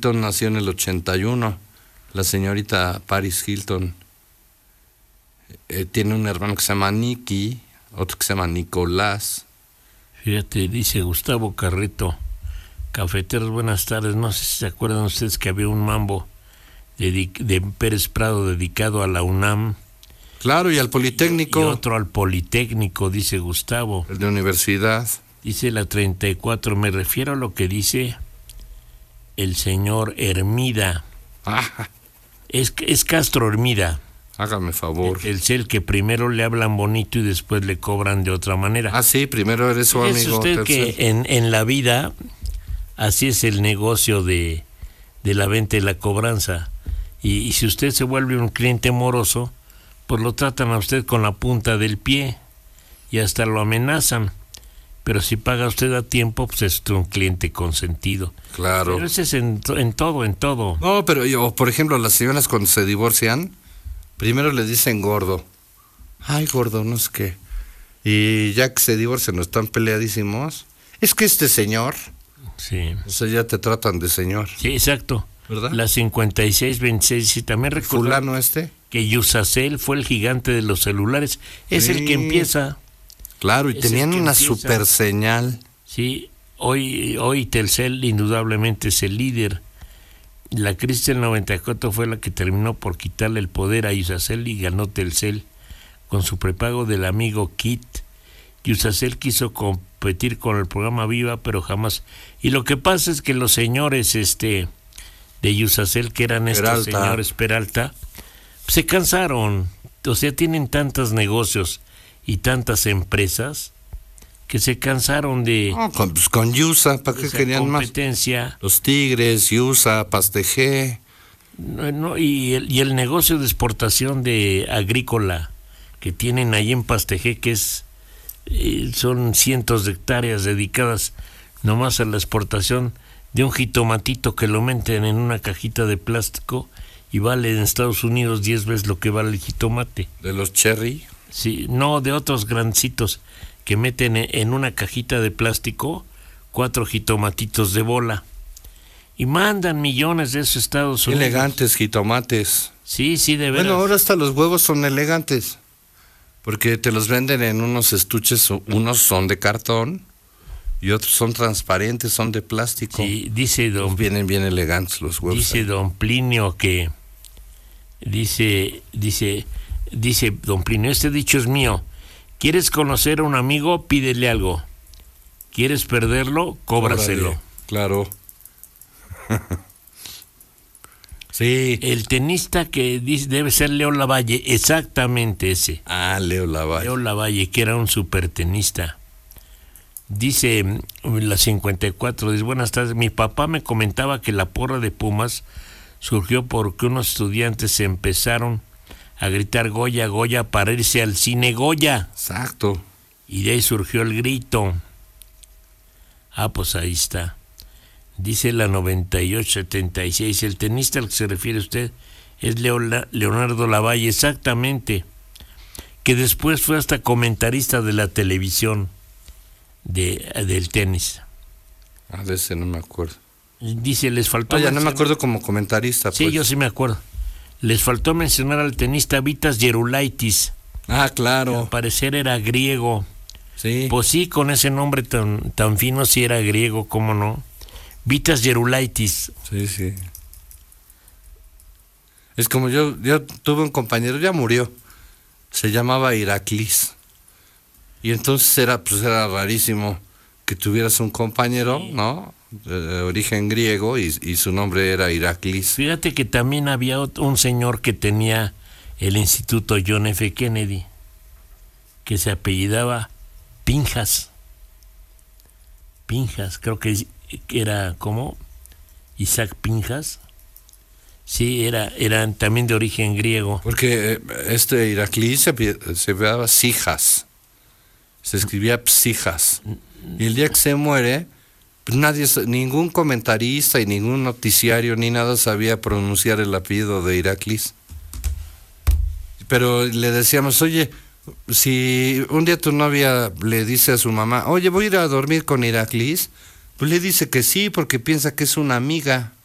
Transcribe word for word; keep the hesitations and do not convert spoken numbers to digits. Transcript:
Hilton nació en el ochenta y uno. La señorita Paris Hilton eh, tiene un hermano que se llama Nicky, otro que se llama Nicolás. Fíjate, dice Gustavo Carreto, cafeteros, buenas tardes. No sé si se acuerdan ustedes que había un mambo de, de Pérez Prado dedicado a la UNAM. Claro, y al Politécnico. Y otro al Politécnico, dice Gustavo. El de universidad. Dice la treinta y cuatro, me refiero a lo que dice el señor Hermida. Ah. Es, es Castro Hermida. Hágame favor. El, el el que primero le hablan bonito y después le cobran de otra manera. Ah, sí, primero eres su amigo. Es usted que en, en la vida, así es el negocio de, de la venta y la cobranza. Y, y si usted se vuelve un cliente moroso, pues lo tratan a usted con la punta del pie y hasta lo amenazan. Pero si paga usted a tiempo, pues es un cliente consentido. Claro. Pero ese es en, en todo, en todo. No, pero yo, por ejemplo, las señoras cuando se divorcian, primero le dicen gordo. Ay, gordo, no sé qué. Y ya que se divorcian, no están peleadísimos. Es que este señor. Sí. O sea, ya te tratan de señor. Sí, exacto. ¿Verdad? La cincuenta y seis veintiséis, y también recuerdo fulano este. que Yusacel fue el gigante de los celulares. Es sí. el que empieza. Claro, y es tenían una empieza. super señal. Sí, hoy, hoy Telcel indudablemente es el líder. La crisis del noventa y cuatro fue la que terminó por quitarle el poder a Yusacel y ganó Telcel con su prepago del amigo Kit. Yusacel quiso competir con el programa Viva, pero jamás. Y lo que pasa es que los señores este de Yusacel, que eran estos Peralta. señores Peralta, se cansaron. O sea, tienen tantos negocios y tantas empresas que se cansaron de... No, con, pues con Yusa, ¿para qué querían competencia. Más? Los Tigres, Yusa, Pastejé. No, no, y, el, y el negocio de exportación de agrícola que tienen ahí en Pastejé, que es eh, son cientos de hectáreas dedicadas nomás a la exportación de un jitomatito que lo meten en una cajita de plástico y vale en Estados Unidos diez veces lo que vale el jitomate. ¿De los cherry? Sí, no, de otros grancitos que meten en una cajita de plástico cuatro jitomatitos de bola y mandan millones de esos Estados Unidos. Elegantes jitomates. Sí, sí, de veras. Bueno, ahora hasta los huevos son elegantes porque te los venden en unos estuches, unos son de cartón y otros son transparentes, son de plástico. Sí, dice don... Pues vienen bien elegantes los huevos. Dice ahí. Don Plinio que... Dice, dice, dice don Plinio, este dicho es mío. ¿Quieres conocer a un amigo? Pídele algo. ¿Quieres perderlo? Cóbraselo. Órale, claro. Sí. El tenista que dice debe ser Leo Lavalle, exactamente ese. Ah, Leo Lavalle. Leo Lavalle, que era un supertenista. Dice la cincuenta y cuatro, dice, buenas tardes, mi papá me comentaba que la porra de Pumas surgió porque unos estudiantes empezaron a gritar Goya, Goya para irse al cine Goya. Exacto. Y de ahí surgió el grito. Ah, pues ahí está. Dice la noventa y ocho setenta y seis, el tenista al que se refiere usted es Leola, Leonardo Lavalle, exactamente, que después fue hasta comentarista de la televisión de, del tenis. Ah, de ese no me acuerdo. Dice, les faltó... Ah, ya no me acuerdo como comentarista. Sí, pues. yo sí me acuerdo. Les faltó mencionar al tenista Vitas Gerulaitis. Ah, claro. Al parecer era griego. Sí. Pues sí, con ese nombre tan, tan fino sí era griego, ¿cómo no? Vitas Gerulaitis. Sí, sí. Es como yo, yo tuve un compañero, ya murió. Se llamaba Iraklis. Y entonces era, pues era rarísimo que tuvieras un compañero, sí, ¿no? De origen griego y, y su nombre era Iraklis. Fíjate que también había un señor que tenía el Instituto John F. Kennedy, que se apellidaba Pinjas. Pinjas, creo que era como Isaac Pinjas. Sí, era, eran también de origen griego. Porque este Iraklis se, se llamaba Sijas. Se escribía Psijas. Y el día que se muere, pues nadie, ningún comentarista y ningún noticiario ni nada sabía pronunciar el apellido de Iraklis. Pero le decíamos, oye, si un día tu novia le dice a su mamá, oye, voy a ir a dormir con Iraklis, pues le dice que sí, porque piensa que es una amiga.